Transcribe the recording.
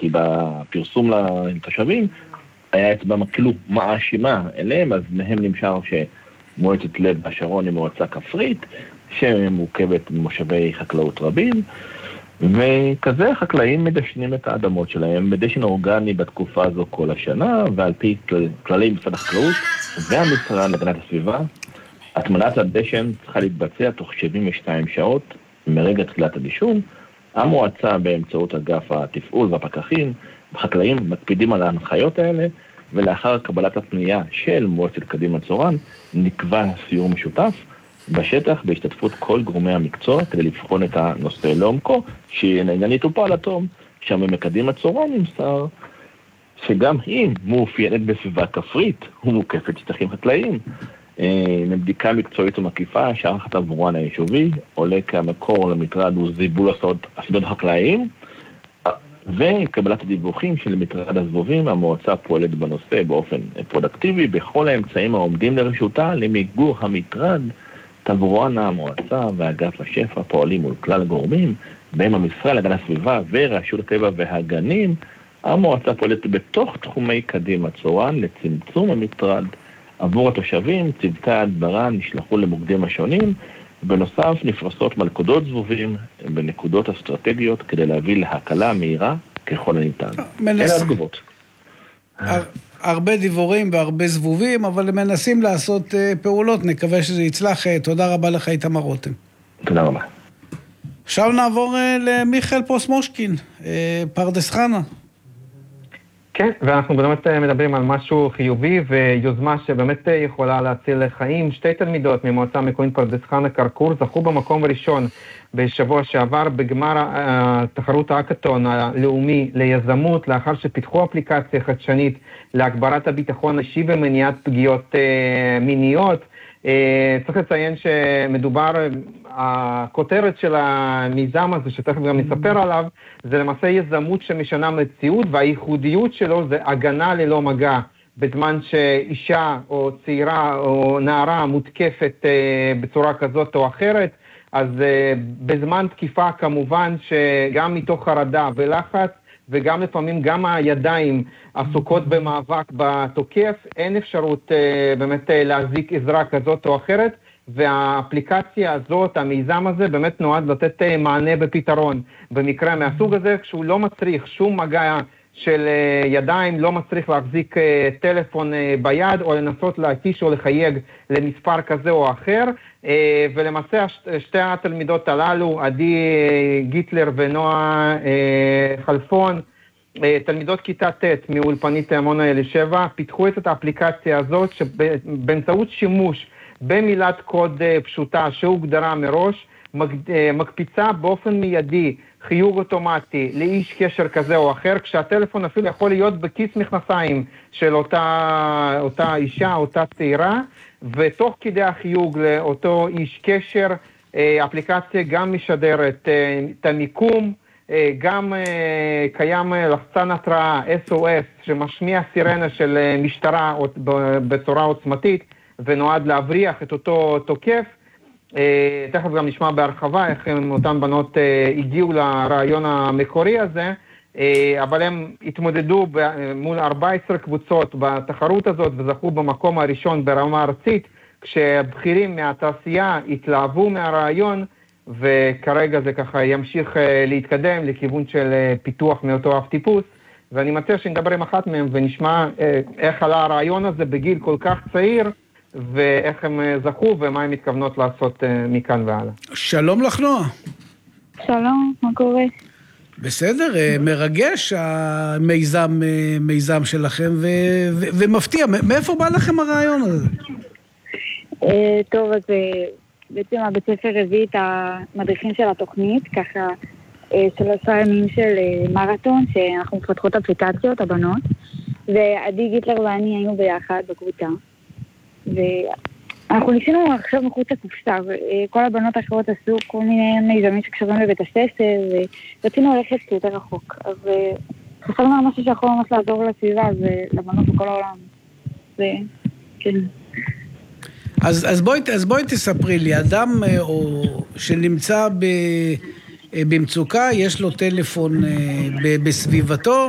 כי בפרסום לתושבים היה אצבע כאילו מאשימה אליהם, אז מהם נמשך שמועצת לב השרון היא מועצה כפרית, שמורכבת ממושבי חקלאות רבים, וכזה החקלאים מדשנים את האדמות שלהם בדשן אורגני בתקופה הזו כל השנה, ועל פי כללי משרד החקלאות והמשרד להגנת הסביבה, הטמנת הדשן צריכה להתבצע תוך 72 שעות מרגע תחילת הדישון. המועצה באמצעות אגף התפעול והפקחים, החקלאים מקפידים על ההנחיות האלה, ולאחר קבלת הפנייה של מועצת קדימה צורן, נקבע סיור משותף בשטח בהשתתפות כל גורמי המקצוע כדי לבחון את הנושא לעומקו, שהעניין יטופל עד תום. שם מקדימה צורן נמסר שגם היא מאופיינת בסביבה כפרית ומוקפת שטחים חקלאיים. מבדיקה מקצועית ומקיפה שערך התברואן היישובי עולה כי המקור למטרד הוא זיבול השדות החקלאיים, וקבלת הדיווחים של מטרד הזבובים. המועצה פועלת בנושא באופן פרודקטיבי בכל האמצעים העומדים לרשותה למיגור המטרד. תברואן המועצה ואגף השפע פועלים מול כלל הגורמים, בהם המשרד להגנת הסביבה ורשות הטבע והגנים. המועצה פועלת בתוך תחומי קדימה צורן לצמצום המטרד עבור התושבים. צוותי ההדברה נשלחו למוקדים השונים, בנוסף נפרסות מלכודות זבובים בנקודות אסטרטגיות כדי להביא להקלה מהירה ככל הניתן. אלה התגובות. הרבה דיבורים והרבה זבובים, אבל מנסים לעשות פעולות, נקווה שזה יצלח. תודה רבה לך איתמר רותם. תודה רבה. עכשיו נעבור למיכאל פוסמושקין, פרדס חנה. כן, ואנחנו באמת מדברים על משהו חיובי ויוזמה שבאמת יכולה להציל חיים. שתי תלמידות ממועצה מקומית פרדס חנה כרכור זכו במקום הראשון בשבוע שעבר בגמר תחרות האקתון הלאומי ליזמות, לאחר שפיתחו אפליקציה חדשנית להגברת הביטחון האישי ומניעת פגיעות מיניות. צריך לציין שמדובר, הכותרת של המיזם הזה שתכף גם נספר עליו, זה למעשה יזמות שמשנה מציאות, והייחודיות שלו זה הגנה ללא מגע, בזמן שאישה או צעירה או נערה מותקפת בצורה כזאת או אחרת. אז בזמן תקיפה כמובן שגם מתוך חרדה ולחץ, וגם לפעמים גם הידיים עסוקות במאבק בתוקף, אין אפשרות באמת להזיק עזרה כזאת או אחרת, והאפליקציה הזאת, המיזם הזה, באמת נועד לתת מענה בפתרון. במקרה מהסוג הזה, כשהוא לא מצריך שום מגע של ידיים, לא מצריך להחזיק טלפון ביד, או לנסות להקיש או לחייג למספר כזה או אחר. ולמעשה שתי התלמידות הללו, עדי גיטלר ונועה חלפון, תלמידות כיתה ט' מאולפנית עמונה אלישבע, פיתחו את האפליקציה הזאת שבאמצעות שימוש במילת קוד פשוטה שהוגדרה מראש, מקפיצה באופן מיידי חיוג אוטומטי לאיש קשר כזה או אחר, כשהטלפון אפילו יכול להיות בכיס מכנסיים של אותה אישה, אותה צעירה, ותוך כדי החיוג לאותו איש קשר, אפליקציה גם משדרת את המיקום, גם קיים לחצן התראה SOS שמשמיע סירנה של משטרה בצורה עוצמתית ונועד להבריח את אותו תוקף. תכף גם נשמע בהרחבה איך אותן בנות הגיעו לרעיון המקורי הזה, אבל הם התמודדו מול 14 קבוצות בתחרות הזאת וזכו במקום הראשון ברמה ארצית, כשבכירים מהתעשייה התלהבו מהרעיון, וכרגע זה ככה ימשיך להתקדם לכיוון של פיתוח מאותו אף טיפוס, ואני מציע שנדבר עם אחת מהם ונשמע איך עלה הרעיון הזה בגיל כל כך צעיר, ואיך הם זכו ומה הם מתכוונות לעשות מכאן והלאה. שלום לך נועה. שלום, מה קורה? בסדר, מרגש המיזם שלכם ומפתיע. מאיפה בא לכם הרעיון הזה? טוב, אז בעצם הבית ספר הביא את המדריכים של התוכנית, ככה 3 ימים של מרתון שאנחנו מפתחות אפליקציות, הבנות, ועדי גיטלר ואני היינו ביחד בקבוצה, ואנחנו ניסינו עכשיו מחוץ לקופסה, וכל הבנות האחרות עשו כל מיני מיזמים שקשורים לבית הספר, ורצינו ללכת יותר רחוק, אז חשבנו על משהו שיכול ממש לעזור לסביבה, ולבנות בכל העולם, וכן. אז בואי תספרי לי, אדם שנמצא במצוקה, יש לו טלפון בסביבתו,